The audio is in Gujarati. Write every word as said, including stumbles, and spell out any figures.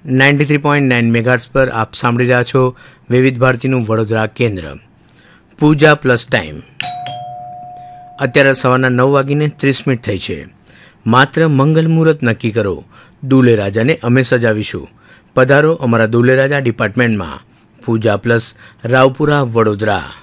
Ninety three point nine megahertz પર આપ સાંભળી રહ્યા છો વિવિધ ભારતીનું વડોદરા કેન્દ્ર. પૂજા પ્લસ ટાઈમ. અત્યારે સવારના નવ વાગીને ત્રીસ મિનિટ થઈ છે. માત્ર મંગલ મુહૂર્ત નક્કી કરો, દુલે રાજાને અમે સજાવીશું. પધારો અમારા દુલે રાજા ડિપાર્ટમેન્ટમાં. પૂજા પ્લસ, રાવપુરા, વડોદરા.